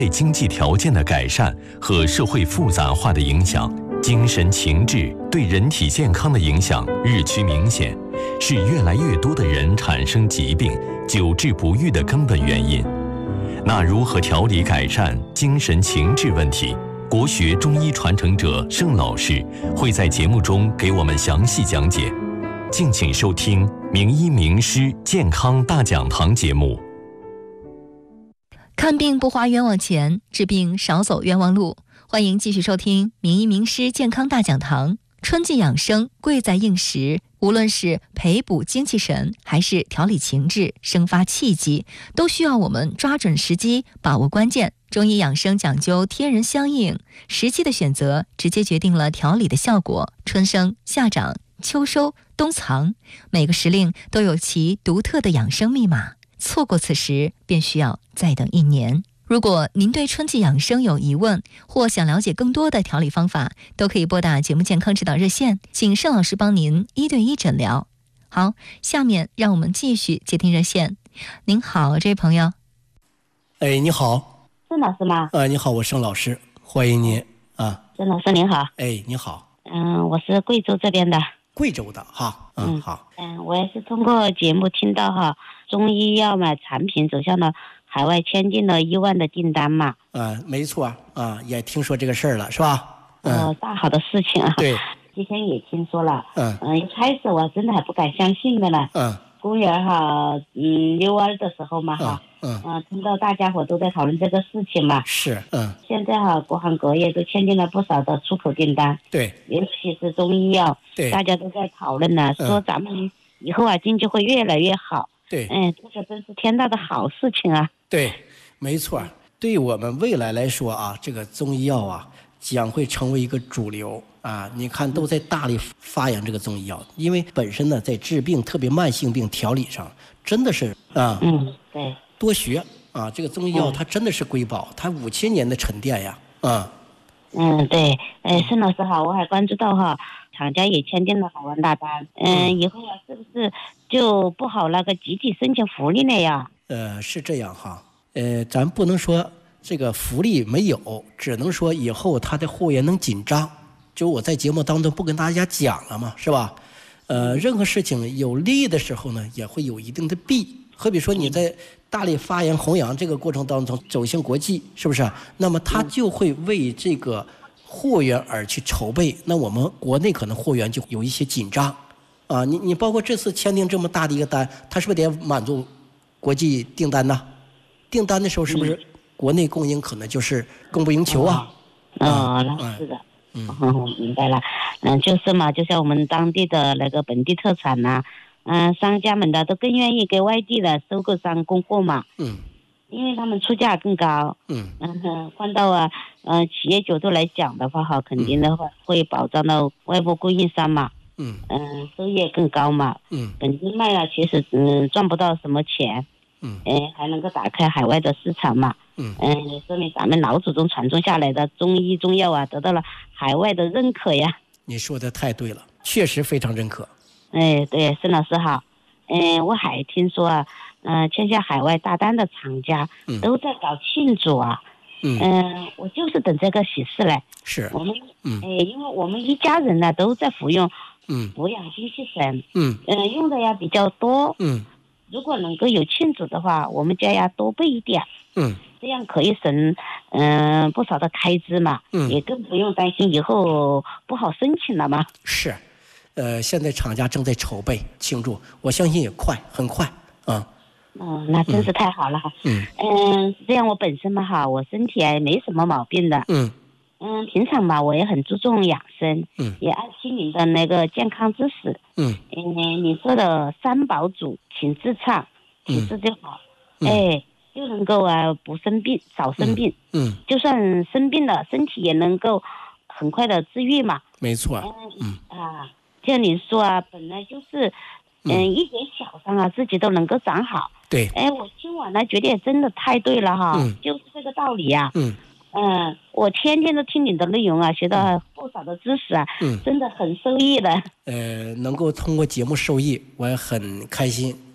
对经济条件的改善和社会复杂化的影响，精神情志对人体健康的影响日趋明显，是越来越多的人产生疾病、久治不愈的根本原因。那如何调理改善精神情志问题？国学中医传承者盛老师会在节目中给我们详细讲解，敬请收听《名医名师健康大讲堂》节目。 看病不花冤枉钱，治病少走冤枉路。欢迎继续收听《名医名师健康大讲堂》。春季养生贵在应时，无论是培补精气神，还是调理情志、生发气机，都需要我们抓准时机，把握关键。中医养生讲究天人相应，时机的选择直接决定了调理的效果。春生、夏长、秋收、冬藏，每个时令都有其独特的养生密码。错过此时，便需要再等1年。如果您对春季养生有疑问，或想了解更多的调理方法，都可以拨打节目健康指导热线，请盛老师帮您1对1诊疗。好，下面让我们继续接听热线。您好，这位朋友。 哎，你好， 盛老师吗？ 你好，我盛老师，欢迎您啊。 盛老师您好。 哎，你好。 我是贵州这边的。 贵州的哈。好。 我也是通过节目听到哈，中医药嘛产品走向了海外，签订了1万的订单嘛。 没错啊，也听说这个事儿了，是吧？ 大好的事情啊。 对。 之前也听说了。一开始我真的还不敢相信的呢。公园哈，遛弯的时候嘛哈。听到大家伙都在讨论这个事情嘛。 是。 现在哈，各行各业都签订了不少的出口订单。 对。 尤其是中医药。 对。 大家都在讨论呢，说咱们以后啊经济会越来越好。 对。 这个真是天大的好事情啊。 对，没错。对我们未来来说啊，这个中医药啊将会成为一个主流啊。你看都在大力发扬这个中医药，因为本身呢在治病，特别慢性病调理上真的是对， 多学啊。这个中医药它真的是瑰宝，它5000年的沉淀呀。 对。盛老师好，我还关注到哈，厂家也签订了海外大单。以后啊是不是就不好那个集体申请福利了呀？ 是这样哈。咱不能说这个福利没有，只能说以后它的货源能紧张。就我在节目当中不跟大家讲了嘛，是吧？任何事情有利的时候呢，也会有一定的弊。好比说你在大力发扬弘扬这个过程当中走向国际，是不是？那么它就会为这个货源而去筹备，那我们国内可能货源就有一些紧张啊。你包括这次签订这么大的一个单，它是不是得满足国际订单呢？订单的时候是不是国内供应可能就是供不应求啊？ 那是的。我明白了。就是嘛，就像我们当地的那个本地特产呐，商家们的都更愿意给外地的收购商供货嘛。因为他们出价更高。换到企业角度来讲的话哈，肯定的话会保障到外部供应商嘛。收益更高嘛。本地卖了其实赚不到什么钱。还能够打开海外的市场嘛。说明咱们老祖宗传宗下来的中医中药啊，得到了海外的认可呀。 你说的太对了，确实非常认可。 对，盛老师好。我还听说啊，签下海外大单的厂家都在搞庆祝啊。我就是等这个喜事嘞。 是。 我们因为我们一家人呢都在服用补养精气神。用的呀比较多。如果能够有庆祝的话，我们家呀多备一点。这样可以省不少的开支嘛。也更不用担心以后不好申请了嘛。 是。现在厂家正在筹备庆祝，我相信也很快啊。 那真是太好了哈。这样我本身嘛哈，我身体没什么毛病的。平常嘛我也很注重养生。也爱听您的那个健康知识。你说的3宝主，请自畅，其次就好。就能够不生病，少生病。就算生病了，身体也能够很快的治愈嘛。 没错。 像你说啊，本来就是一点小伤啊，自己都能够长好。 对。 我听完了觉得也真的太对了哈。就是这个道理呀。我天天都听你的内容啊，学到不少的知识啊。真的很受益的。 能够通过节目受益，我也很开心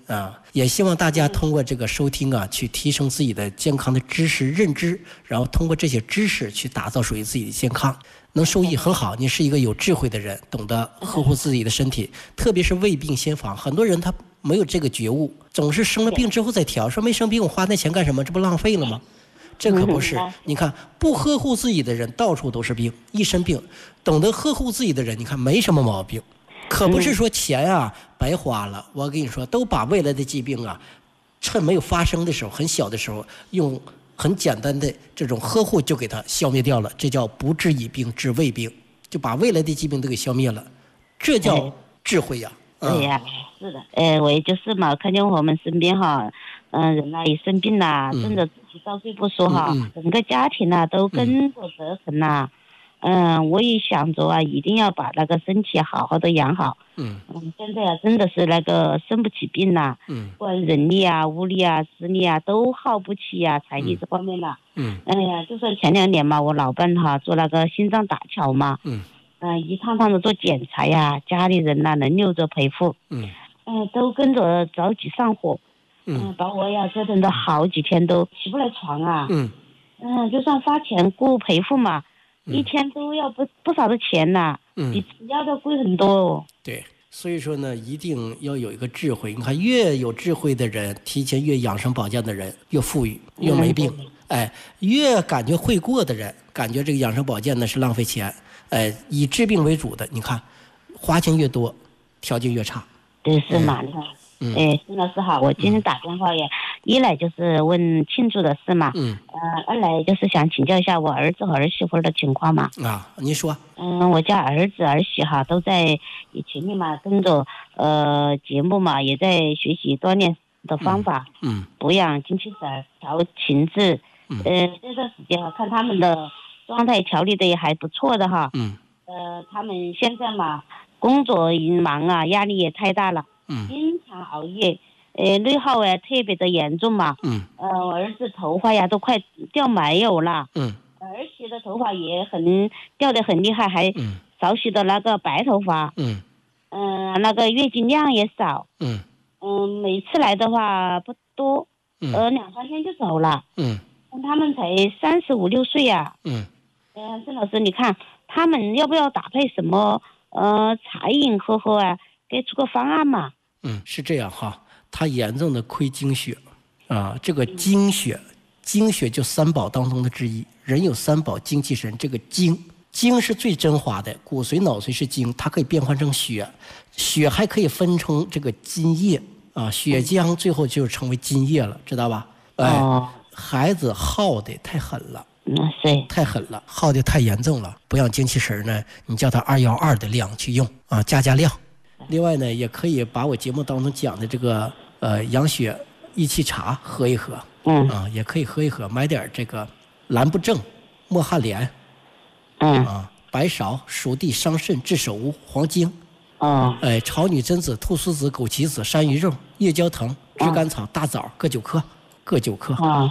啊。也希望大家通过这个收听啊，去提升自己的健康的知识认知，然后通过这些知识去打造属于自己的健康，能受益很好。你是一个有智慧的人，懂得呵护自己的身体，特别是未病先防。很多人他没有这个觉悟，总是生了病之后再调，说没生病我花那钱干什么？这不浪费了吗？这可不是。你看不呵护自己的人到处都是病，一身病。懂得呵护自己的人，你看没什么毛病。可不是说钱啊白花了。我跟你说，都把未来的疾病啊，趁没有发生的时候，很小的时候，用很简单的这种呵护就给它消灭掉了。这叫不治已病治未病，就把未来的疾病都给消灭了，这叫智慧呀。 对呀，是的。我也就是嘛，看见我们身边哈，人呐一生病啦，真的自己遭罪不说哈，整个家庭呐都跟着折腾呐。我也想着啊，一定要把那个身体好好的养好。现在啊，真的是那个生不起病呐。不管人力啊、物力啊、时力啊，都耗不起呀，财力这方面了。就说前2年嘛，我老伴哈做那个心脏搭桥嘛。一趟趟的做检查呀，家里人呐轮流着陪护。都跟着着急上火。把我呀折腾的好几天都起不来床啊。就算花钱雇陪护嘛。一天都要不少的钱呐，比吃药都贵很多哦。 对，所以说呢，一定要有一个智慧。你看，越有智慧的人，提前越养生保健的人，越富裕，越没病。越感觉会过的人，感觉这个养生保健呢是浪费钱。以治病为主的，你看，花钱越多，条件越差。 对，是嘛？你看。孙老师好，我今天打电话也一来就是问庆祝的事嘛，二来就是想请教一下我儿子和儿媳妇的情况嘛。 您说。 我家儿子儿媳哈都在群里嘛，跟着节目嘛，也在学习锻炼的方法，补养精气神，调情志。这段时间哈，看他们的状态调理的也还不错的哈。他们现在嘛，工作忙啊，压力也太大了。经常熬夜，内耗啊特别的严重嘛。我儿子头发呀都快掉没有了。儿媳的头发也掉得很厉害，还少许的那个白头发。那个月经量也少。每次来的话不多，2-3天就走了。他们才35、36岁呀。郑老师，你看他们要不要搭配什么茶饮喝喝啊？给出个方案嘛。 是这样哈，他严重的亏精血啊。这个精血就3宝当中的之一。人有3宝，精气神。这个精是最真滑的，骨髓脑髓是精，它可以变换成血，血还可以分成这个津液啊，血浆最后就成为津液了，知道吧？孩子耗的太狠了。太狠了，耗的太严重了。不养精气神呢，你叫他212的量去用啊，加量。另外呢，也可以把我节目当中讲的这个养血益气茶喝一喝。也可以喝一喝。买点这个蓝不正、墨旱莲。白芍、熟地、桑葚、炙首乌、黄精。草女贞子、菟丝子、枸杞子、山芋肉、夜交藤、炙甘草、大枣各9克。各9克。 好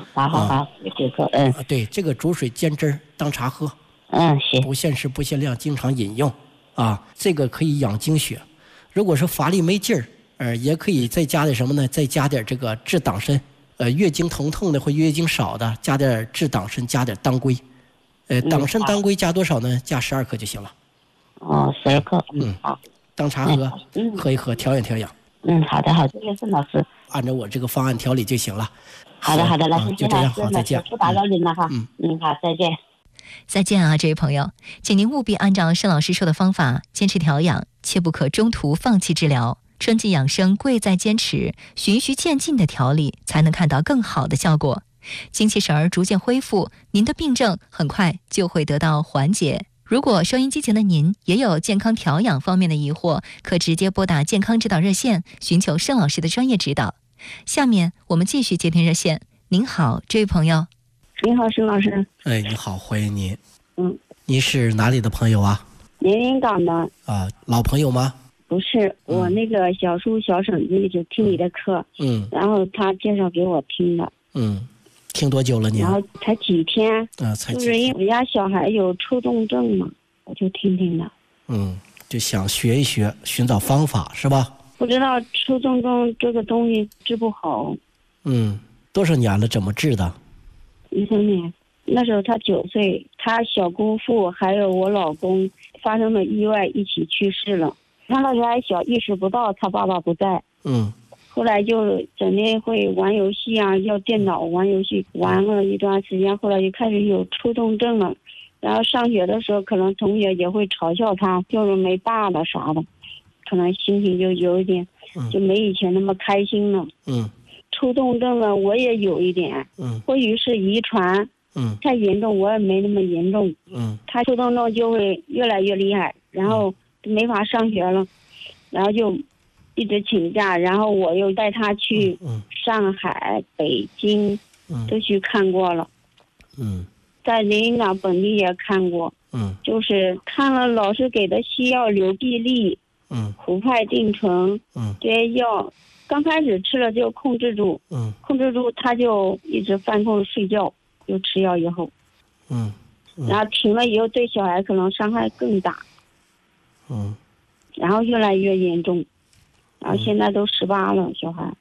，9克。 对，这个煮水煎汁当茶喝。 行。 不限时不限量，经常饮用。这个可以养精血。如果说乏力没劲儿，也可以再加点什么呢？再加点这个治党参。月经疼痛的或月经少的，加点治党参，加点当归。党参、当归加多少呢？加12克就行了。 12克。好。 当茶喝，喝一喝，调养调养。 好的，谢谢郑老师。 按照我这个方案调理就行了。 好的，那就这样，好，再见。 不打扰您了哈。好，再见。 再见啊，这位朋友，请您务必按照盛老师说的方法坚持调养，切不可中途放弃治疗。春季养生贵在坚持，循序渐进的调理才能看到更好的效果。精气神儿逐渐恢复，您的病症很快就会得到缓解。如果收音机前的您也有健康调养方面的疑惑，可直接拨打健康指导热线，寻求盛老师的专业指导。下面我们继续接听热线。您好，这位朋友。 您好，盛老师。 你好，欢迎您。您是哪里的朋友啊？ 连云港的。 老朋友吗？ 不是，我那个小叔小婶子一直听你的课，然后他介绍给我听的。 听多久了你？ 然后才几天。就是因为我家小孩有抽动症嘛，我就听的。 就想学一学，寻找方法是吧？ 不知道抽中这个东西治不好。 多少年了？怎么治的 ？13年。那时候他9岁，他小姑父还有我老公发生了意外，一起去世了。他那时候还小，意识不到他爸爸不在。后来就整天会玩游戏啊，要电脑玩游戏，玩了一段时间，后来就开始有抽动症了。然后上学的时候，可能同学也会嘲笑他，就是没爸了啥的，可能心情就有一点，就没以前那么开心了。抽动症呢，我也有一点，或许是遗传。太严重，我也没那么严重。他抽动症就会越来越厉害，然后没法上学了，然后就一直请假，然后我又带他去上海、北京，都去看过了。在连云港本地也看过。就是看了老师给的西药硫必利、虎派定醇，这些药刚开始吃了就控制住，他就一直犯困睡觉。就吃药以后，然后停了以后对小孩可能伤害更大，然后越来越严重，然后现在都18了小孩，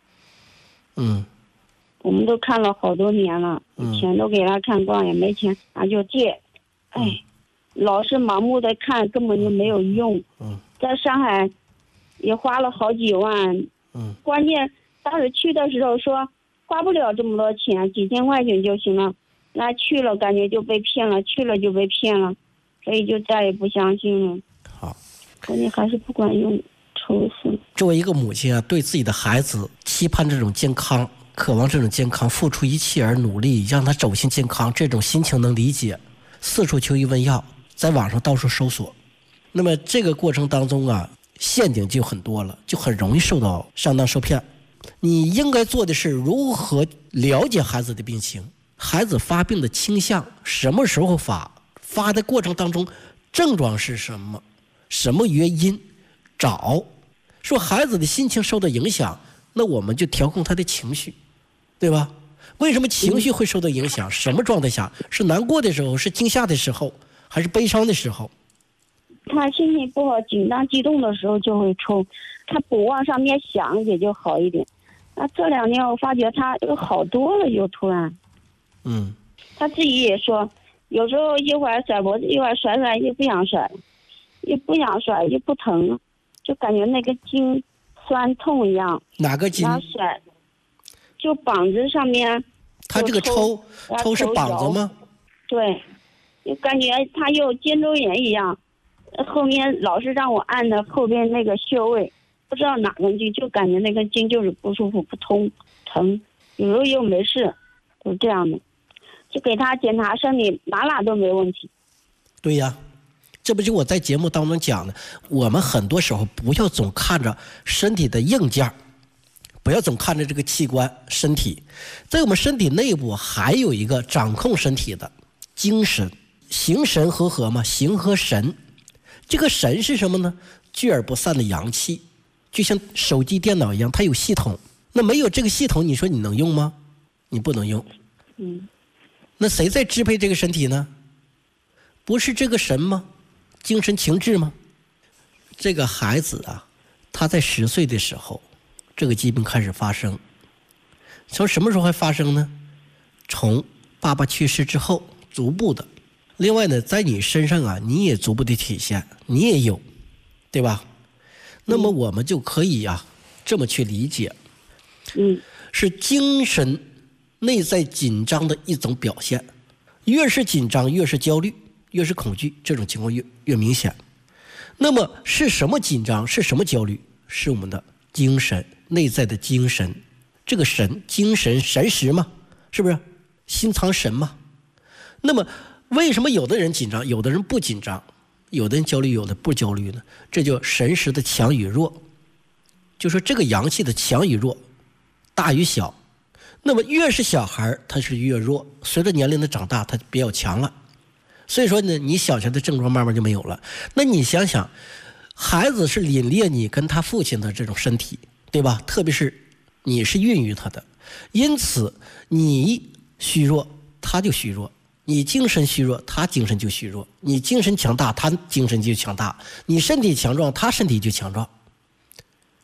我们都看了好多年了，钱都给他看光，也没钱，他就借，老是盲目的看，根本就没有用，在上海也花了好几万，关键当时去的时候说花不了这么多钱，几千块钱就行了。那去了感觉就被骗了，去了就被骗了，所以就再也不相信了。 好， 关键还是不管用，愁死。 作为一个母亲啊，对自己的孩子期盼这种健康，渴望这种健康，付出一切而努力让他走向健康，这种心情能理解。四处求医问药，在网上到处搜索，那么这个过程当中啊，陷阱就很多了，就很容易上当受骗。你应该做的是如何了解孩子的病情，孩子发病的倾向，什么时候发的过程当中症状是什么，什么原因，说孩子的心情受到影响，那我们就调控他的情绪，对吧？为什么情绪会受到影响？什么状态下？是难过的时候，是惊吓的时候，还是悲伤的时候？ 他心情不好、紧张、激动的时候就会抽，他不往上面想也就好一点。那这2年我发觉他就好多了，就突然。他自己也说，有时候一会儿甩脖子，一会儿甩又不想甩，又不想甩又不疼，就感觉那个筋酸痛一样。 哪个筋？ 然后甩，就膀子上面。 他这个抽是膀子吗？ 对，就感觉他有肩周炎一样，后面老是让我按的后边那个穴位，不知道哪根筋，就感觉那根筋就是不舒服、不通、疼，有时候又没事，就是这样的。就给他检查身体，哪都没问题。 对呀，这不就我在节目当中讲的，我们很多时候不要总看着身体的硬件，不要总看着这个器官身体，在我们身体内部还有一个掌控身体的精神，形神合合嘛，形和神。这个神是什么呢？聚而不散的阳气，就像手机电脑一样，它有系统。那没有这个系统，你说你能用吗？你不能用。那谁在支配这个身体呢？不是这个神吗？精神情志吗？这个孩子啊，他在10岁的时候，这个疾病开始发生。从什么时候会发生呢？从爸爸去世之后，逐步的。另外呢，在你身上啊，你也逐步的体现，你也有，对吧？那么我们就可以啊，这么去理解。是精神内在紧张的一种表现，越是紧张，越是焦虑，越是恐惧，这种情况越明显。那么是什么紧张？是什么焦虑？是我们的精神，内在的精神。这个神，精神神识嘛，是不是？心藏神嘛。那么为什么有的人紧张，有的人不紧张，有的人焦虑，有的不焦虑呢？这就神识的强与弱，就说这个阳气的强与弱，大与小。那么越是小孩他是越弱，随着年龄的长大他比较强了，所以说呢，你小的症状慢慢就没有了。那你想想，孩子是领略你跟他父亲的这种身体，对吧？特别是你是孕育他的，因此你虚弱他就虚弱，你精神虚弱他精神就虚弱，你精神强大他精神就强大，你身体强壮他身体就强壮，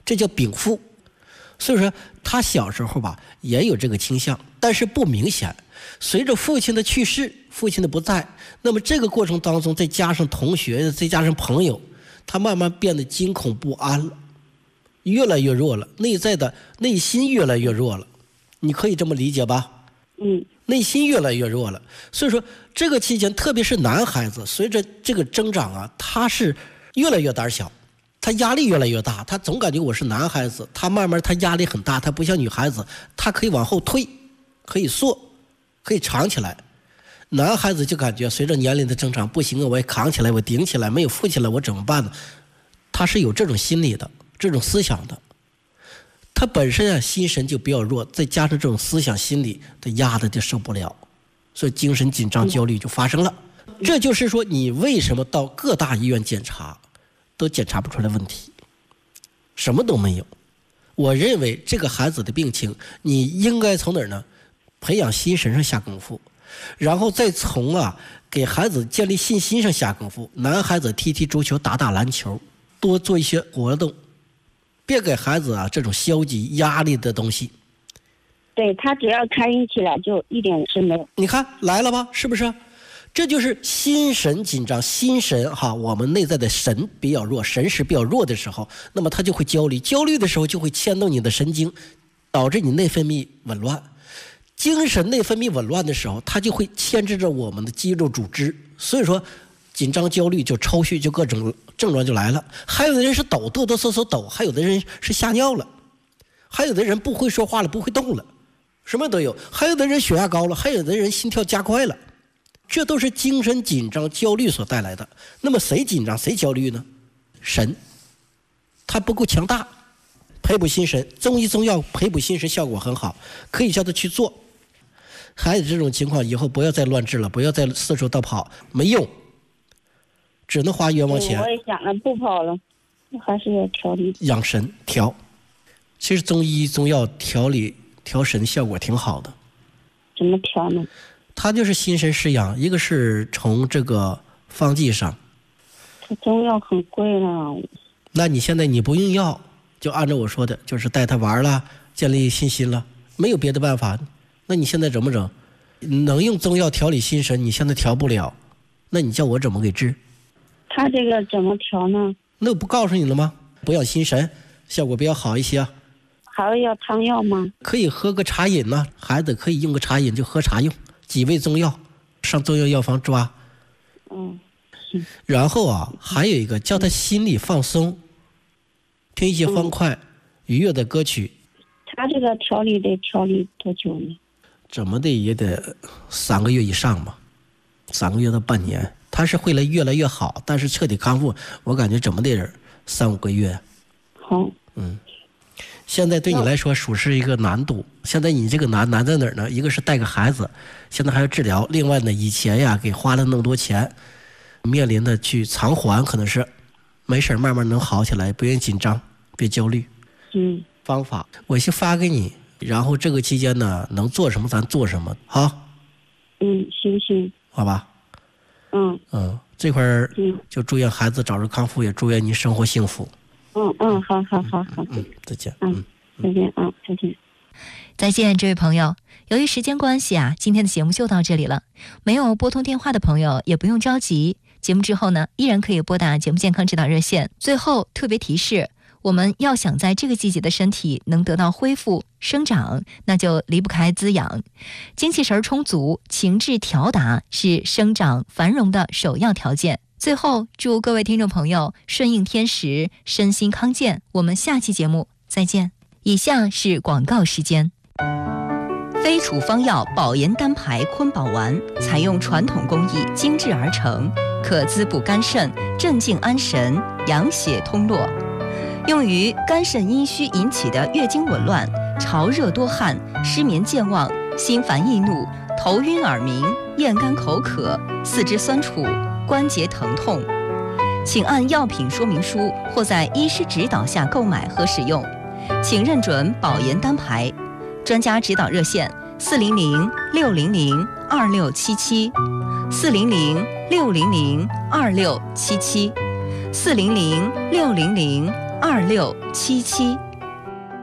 这叫禀赋。所以说他小时候吧也有这个倾向，但是不明显。随着父亲的去世，父亲的不在，那么这个过程当中再加上同学再加上朋友，他慢慢变得惊恐不安了，越来越弱了，内在的内心越来越弱了，你可以这么理解吧？内心越来越弱了。所以说这个期间特别是男孩子，随着这个增长啊，他是越来越胆小，他压力越来越大，他总感觉我是男孩子，他慢慢他压力很大，他不像女孩子，他可以往后退，可以缩，可以藏起来。男孩子就感觉随着年龄的增长，不行啊，我也扛起来，我顶起来，没有富起来我怎么办呢？他是有这种心理的，这种思想的。他本身啊心神就比较弱，再加上这种思想心理，他压的就受不了，所以精神紧张焦虑就发生了。这就是说你为什么到各大医院检查都检查不出来问题，什么都没有。我认为这个孩子的病情你应该从哪儿呢？培养心神上下功夫，然后再从给孩子建立信心上下功夫。男孩子踢踢足球，打打篮球，多做一些活动，别给孩子这种消极压力的东西。 对，他只要开心起来就一点事没有。 你看来了吧，是不是？这就是心神紧张，心神我们内在的神比较弱，神识比较弱的时候，那么他就会焦虑，焦虑的时候就会牵动你的神经，导致你内分泌紊乱。精神内分泌紊乱的时候，它就会牵制着我们的肌肉组织，所以说紧张焦虑就抽搐，就各种症状就来了。还有的人是抖嗖抖，还有的人是吓尿了，还有的人不会说话了，不会动了，什么都有。还有的人血压高了，还有的人心跳加快了，这都是精神紧张焦虑所带来的。那么谁紧张谁焦虑呢？神，它不够强大。培补心神，中医中药培补心神效果很好，可以叫他去做。还有这种情况，以后不要再乱治了，不要再四处倒跑，没用，只能花冤枉钱。 我也想了，不跑了，还是要调理养神调。其实中医中药调理调神效果挺好的。 怎么调呢？ 它就是心神释养，一个是从这个方剂上。 它中药很贵了。 那你现在你不用药，就按照我说的，就是带他玩了，建立信心了，没有别的办法。那你现在怎么整？能用中药调理心神，你现在调不了，那你叫我怎么给治？ 他这个怎么调呢？ 那我不告诉你了吗？补养心神效果比较好一些。 还要汤药吗？ 可以喝个茶饮呢，孩子可以用个茶饮，就喝茶用，几味中药，上中药药房抓。然后还有一个叫他心理放松，听一些欢快愉悦的歌曲。 他这个调理得调理多久呢？ 怎么的也得3个月以上吧，3个月到半年。他是会越来越好，但是彻底康复，我感觉怎么的人3-5个月。 好。 现在对你来说属是一个难度。现在你这个难在哪儿呢？一个是带个孩子，现在还要治疗。另外呢，以前给花了那么多钱，面临的去偿还，可能是没事慢慢能好起来，不用紧张，别焦虑。方法我先发给你，然后这个期间呢，能做什么咱做什么，好。 行， 好吧。这块就祝愿孩子早日康复，也祝愿您生活幸福。 好。 再见。 再见。再见。 再见，这位朋友。由于时间关系今天的节目就到这里了。没有拨通电话的朋友也不用着急，节目之后呢，依然可以拨打节目健康指导热线。最后特别提示，我们要想在这个季节的身体能得到恢复生长，那就离不开滋养。精气神充足，情志调达是生长繁荣的首要条件。最后祝各位听众朋友顺应天时，身心康健。我们下期节目再见。以下是广告时间。非处方药保颜丹牌坤宝丸采用传统工艺精制而成，可滋补肝肾，镇静安神，养血通络，用于肝肾阴虚引起的月经紊乱、潮热多汗、失眠健忘、心烦易怒、头晕耳鸣、咽干口渴、四肢酸楚、关节疼痛。请按药品说明书或在医师指导下购买和使用，请认准保颜丹牌。专家指导热线400-600-2677 400-600-2677 400-600-2677。 2677。